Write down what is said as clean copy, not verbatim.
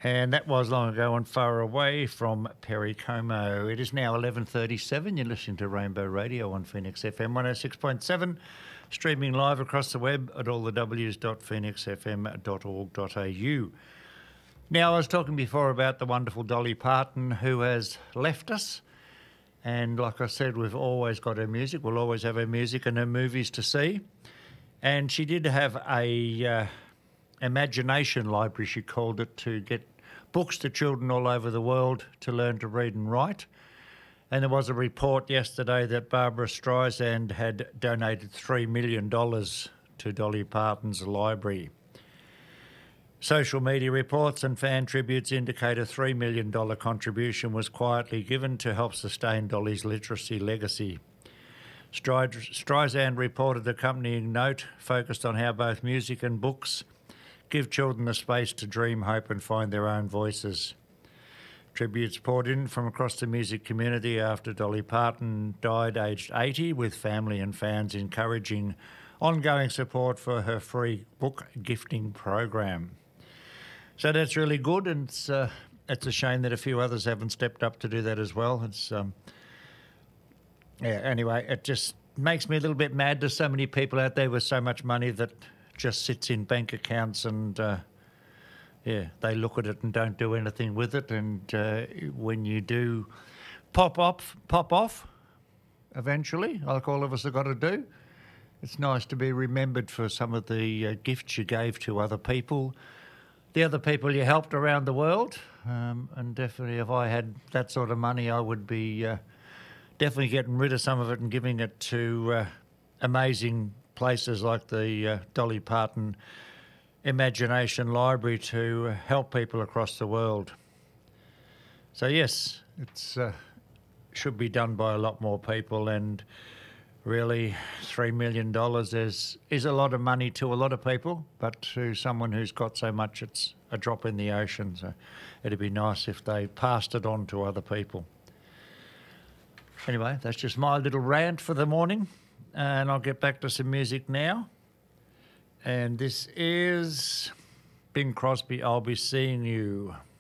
And that was long ago and far away from Perry Como. It is now 11:37. You're listening to Rainbow Radio on Phoenix FM 106.7, streaming live across the web at allthews.phoenixfm.org.au. Now, I was talking before about the wonderful Dolly Parton who has left us. And like I said, we've always got her music. We'll always have her music and her movies to see. And she did have a imagination library, she called it, to get books to children all over the world to learn to read and write. And there was a report yesterday that Barbara Streisand had donated $3 million to Dolly Parton's library. Social media reports and fan tributes indicate a $3 million contribution was quietly given to help sustain Dolly's literacy legacy. Streisand reported accompanying note focused on how both music and books give children the space to dream, hope and find their own voices. Tributes poured in from across the music community after Dolly Parton died aged 80, with family and fans encouraging ongoing support for her free book gifting program. So that's really good, and it's a shame that a few others haven't stepped up to do that as well. Anyway, it just makes me a little bit mad. There's so many people out there with so much money that just sits in bank accounts and, they look at it and don't do anything with it. And when you do pop off, eventually, like all of us have got to do, it's nice to be remembered for some of the gifts you gave to other people, the other people you helped around the world. And definitely if I had that sort of money, I would be definitely getting rid of some of it and giving it to amazing places like the Dolly Parton Imagination Library to help people across the world. So yes, it's should be done by a lot more people, and really $3 million is a lot of money to a lot of people, but to someone who's got so much, it's a drop in the ocean. So it'd be nice if they passed it on to other people. Anyway, that's just my little rant for the morning. And I'll get back to some music now. And this is Bing Crosby, I'll Be Seeing You.